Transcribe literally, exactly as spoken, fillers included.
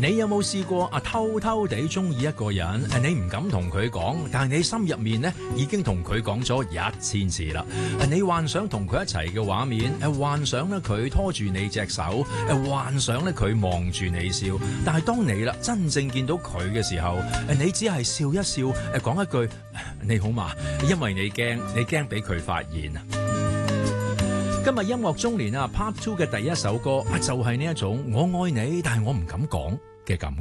你有冇試過啊偷偷地中意一個人？誒，你唔敢同佢講，但係你心入面咧已經同佢講咗一千次啦。誒，你幻想同佢一齊嘅畫面，誒，幻想咧佢拖住你隻手，誒，幻想咧佢望住你笑。但係當你啦真正見到佢嘅時候，誒，你只係笑一笑，誒，講一句你好嘛，因為你驚，你驚俾佢發現啊。今日音樂中年啊 Part Two 嘅第一首歌啊，就係呢一種我愛你，但係我唔敢講嘅感覺。